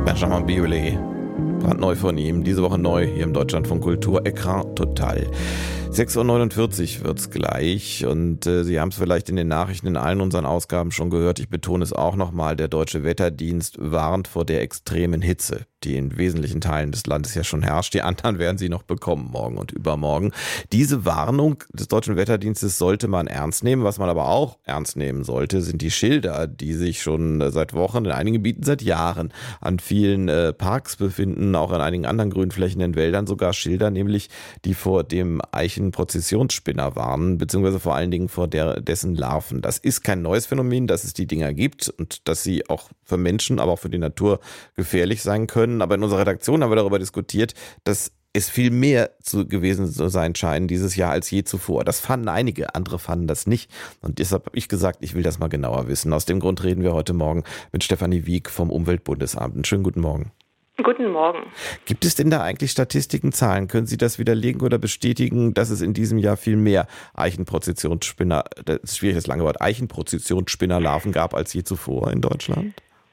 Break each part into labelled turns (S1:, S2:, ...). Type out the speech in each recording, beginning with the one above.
S1: Benjamin Biolay, brandneu von ihm, diese Woche neu hier im Deutschlandfunk Kultur, Écran total. 6.49 Uhr wird's gleich und Sie haben es vielleicht in den Nachrichten in allen unseren Ausgaben schon gehört, ich betone es auch nochmal, der Deutsche Wetterdienst warnt vor der extremen Hitze, die in wesentlichen Teilen des Landes ja schon herrscht. Die anderen werden sie noch bekommen, morgen und übermorgen. Diese Warnung des Deutschen Wetterdienstes sollte man ernst nehmen. Was man aber auch ernst nehmen sollte, sind die Schilder, die sich schon seit Wochen, in einigen Gebieten seit Jahren an vielen Parks befinden, auch an einigen anderen Grünflächen in Wäldern, sogar Schilder, nämlich die vor dem Eichenprozessionsspinner warnen, beziehungsweise vor allen Dingen vor dessen Larven. Das ist kein neues Phänomen, dass es die Dinger gibt und dass sie auch für Menschen, aber auch für die Natur gefährlich sein können. Aber in unserer Redaktion haben wir darüber diskutiert, dass es viel mehr gewesen zu sein scheint dieses Jahr als je zuvor. Das fanden einige, andere fanden das nicht. Und deshalb habe ich gesagt, ich will das mal genauer wissen. Aus dem Grund reden wir heute Morgen mit Stefanie Wieck vom Umweltbundesamt. Einen schönen guten Morgen.
S2: Guten Morgen.
S1: Gibt es denn da eigentlich Statistiken, Zahlen? Können Sie das widerlegen oder bestätigen, dass es in diesem Jahr viel mehr Eichenprozessionsspinner, das ist schwierig, das lange Wort, Eichenprozessionsspinnerlarven gab als je zuvor in Deutschland?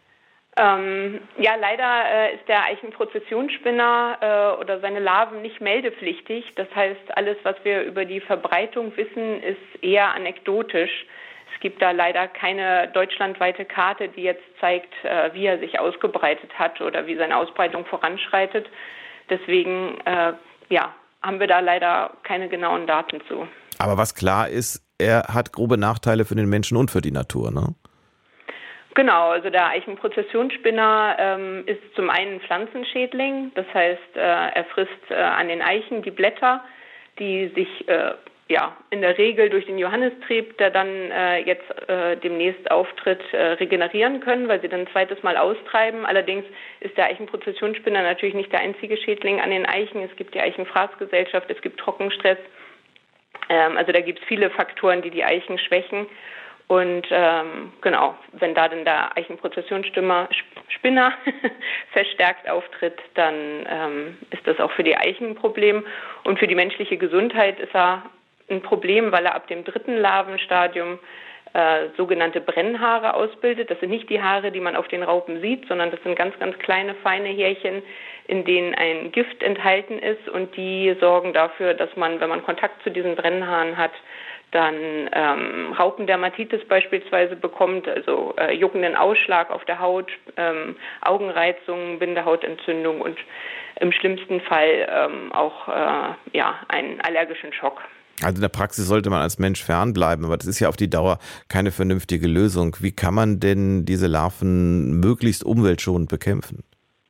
S2: Ja, leider ist der Eichenprozessionsspinner oder seine Larven nicht meldepflichtig. Das heißt, alles, was wir über die Verbreitung wissen, ist eher anekdotisch. Es gibt da leider keine deutschlandweite Karte, die jetzt zeigt, wie er sich ausgebreitet hat oder wie seine Ausbreitung voranschreitet. Deswegen haben wir da leider keine genauen Daten zu.
S1: Aber was klar ist, er hat grobe Nachteile für den Menschen und für die Natur, ne?
S2: Genau, also der Eichenprozessionsspinner ist zum einen Pflanzenschädling, das heißt, er frisst an den Eichen die Blätter, die sich in der Regel durch den Johannistrieb, der dann jetzt demnächst auftritt, regenerieren können, weil sie dann ein zweites Mal austreiben. Allerdings ist der Eichenprozessionsspinner natürlich nicht der einzige Schädling an den Eichen. Es gibt die Eichenfraßgesellschaft, es gibt Trockenstress. Also da gibt es viele Faktoren, die die Eichen schwächen. Und wenn da dann der Eichenprozessionsspinner verstärkt auftritt, dann ist das auch für die Eichen ein Problem. Und für die menschliche Gesundheit ist er ein Problem, weil er ab dem 3. Larvenstadium sogenannte Brennhaare ausbildet. Das sind nicht die Haare, die man auf den Raupen sieht, sondern das sind ganz, ganz kleine, feine Härchen, in denen ein Gift enthalten ist. Und die sorgen dafür, dass man, wenn man Kontakt zu diesen Brennhaaren hat, dann Raupendermatitis beispielsweise bekommt, also juckenden Ausschlag auf der Haut, Augenreizung, Bindehautentzündung und im schlimmsten Fall auch einen allergischen Schock.
S1: Also in der Praxis sollte man als Mensch fernbleiben, aber das ist ja auf die Dauer keine vernünftige Lösung. Wie kann man denn diese Larven möglichst umweltschonend bekämpfen?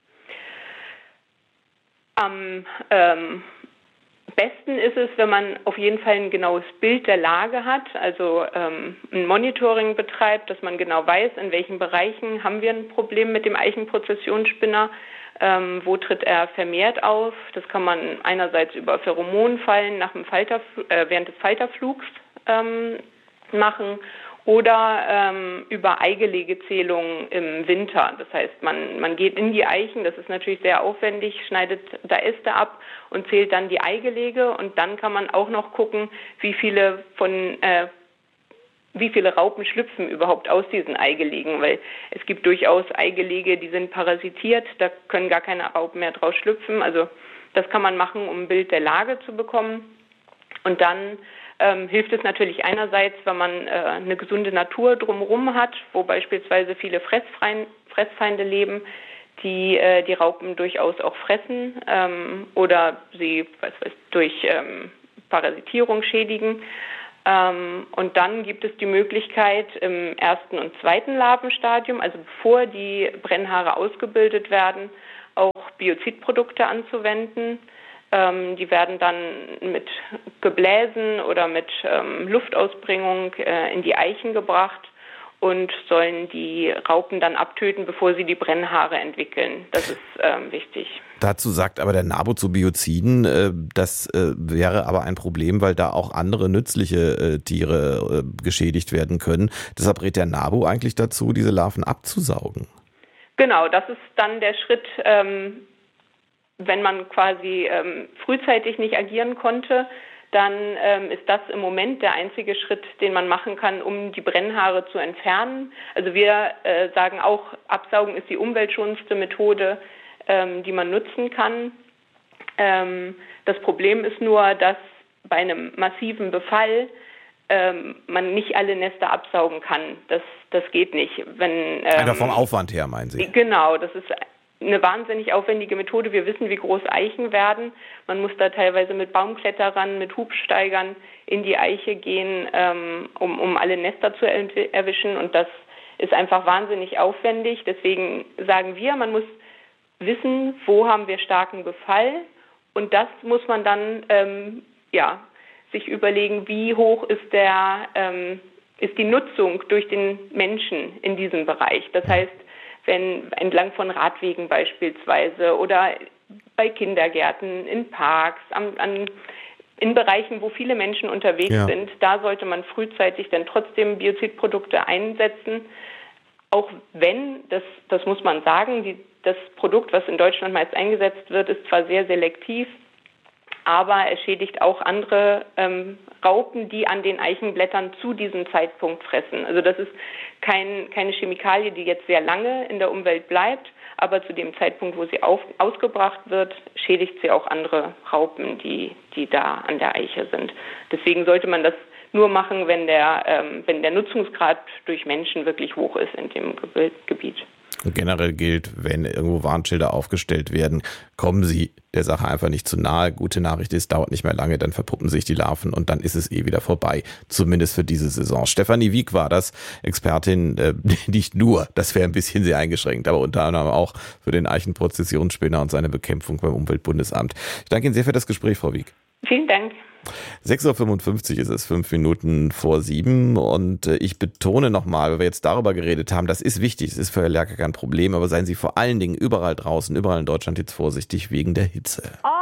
S2: Am besten ist es, wenn man auf jeden Fall ein genaues Bild der Lage hat, also ein Monitoring betreibt, dass man genau weiß, in welchen Bereichen haben wir ein Problem mit dem Eichenprozessionsspinner, wo tritt er vermehrt auf. Das kann man einerseits über Pheromonfallen während des Falterflugs machen oder über Eigelegezählungen im Winter. Das heißt, man geht in die Eichen, das ist natürlich sehr aufwendig, schneidet da Äste ab und zählt dann die Eigelege. Und dann kann man auch noch gucken, wie viele Raupen schlüpfen überhaupt aus diesen Eigelegen, weil es gibt durchaus Eigelege, die sind parasitiert, da können gar keine Raupen mehr draus schlüpfen. Also das kann man machen, um ein Bild der Lage zu bekommen. Und dann hilft es natürlich einerseits, wenn man eine gesunde Natur drumherum hat, wo beispielsweise viele Fressfeinde leben, die die Raupen durchaus auch fressen oder sie durch Parasitierung schädigen. Und dann gibt es die Möglichkeit, im 1. und 2. Larvenstadium, also bevor die Brennhaare ausgebildet werden, auch Biozidprodukte anzuwenden. Die werden dann mit Gebläsen oder mit Luftausbringung in die Eichen gebracht und sollen die Raupen dann abtöten, bevor sie die Brennhaare entwickeln. Das ist wichtig.
S1: Dazu sagt aber der NABU zu Bioziden, das wäre aber ein Problem, weil da auch andere nützliche Tiere geschädigt werden können. Deshalb rät der NABU eigentlich dazu, diese Larven abzusaugen.
S2: Genau, das ist dann der Schritt, wenn man quasi frühzeitig nicht agieren konnte, dann ist das im Moment der einzige Schritt, den man machen kann, um die Brennhaare zu entfernen. Also wir sagen auch, Absaugen ist die umweltschonendste Methode, die man nutzen kann. Das Problem ist nur, dass bei einem massiven Befall man nicht alle Nester absaugen kann. Das geht nicht.
S1: Einfach vom Aufwand her, meinen Sie?
S2: Genau, das ist eine wahnsinnig aufwendige Methode. Wir wissen, wie groß Eichen werden. Man muss da teilweise mit Baumkletterern, mit Hubsteigern in die Eiche gehen, um alle Nester zu erwischen. Und das ist einfach wahnsinnig aufwendig. Deswegen sagen wir, man muss wissen, wo haben wir starken Befall. Und das muss man dann sich überlegen, wie hoch ist die Nutzung durch den Menschen in diesem Bereich. Das heißt, wenn entlang von Radwegen beispielsweise oder bei Kindergärten, in Parks, in Bereichen, wo viele Menschen unterwegs sind, da sollte man frühzeitig dann trotzdem Biozidprodukte einsetzen. Auch wenn, das muss man sagen, das Produkt, was in Deutschland meist eingesetzt wird, ist zwar sehr selektiv, aber es schädigt auch andere Raupen, die an den Eichenblättern zu diesem Zeitpunkt fressen. Also das ist keine Chemikalie, die jetzt sehr lange in der Umwelt bleibt, aber zu dem Zeitpunkt, wo sie ausgebracht wird, schädigt sie auch andere Raupen, die da an der Eiche sind. Deswegen sollte man das nur machen, wenn der Nutzungsgrad durch Menschen wirklich hoch ist in dem Gebiet.
S1: Und generell gilt, wenn irgendwo Warnschilder aufgestellt werden, kommen Sie der Sache einfach nicht zu nahe. Gute Nachricht ist, dauert nicht mehr lange, dann verpuppen sich die Larven und dann ist es wieder vorbei. Zumindest für diese Saison. Stefanie Wieck war das, Expertin, nicht nur, das wäre ein bisschen sehr eingeschränkt, aber unter anderem auch für den Eichenprozessionsspinner und seine Bekämpfung beim Umweltbundesamt. Ich danke Ihnen sehr für das Gespräch, Frau Wieck.
S2: Vielen Dank.
S1: 6.55 Uhr ist es, 5 Minuten vor 7 und ich betone nochmal, weil wir jetzt darüber geredet haben, das ist wichtig, es ist für Allergiker ein Problem, aber seien Sie vor allen Dingen überall draußen, überall in Deutschland jetzt vorsichtig wegen der Hitze.